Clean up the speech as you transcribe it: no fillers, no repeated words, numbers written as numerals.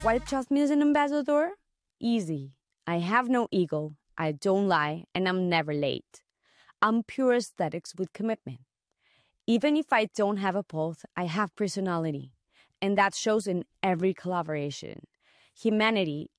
Why trust me as an ambassador? Easy. I have no ego, I don't lie, and I'm never late. I'm pure aesthetics with commitment. Even if I don't have a pulse, I have personality. And that shows in every collaboration. Humanity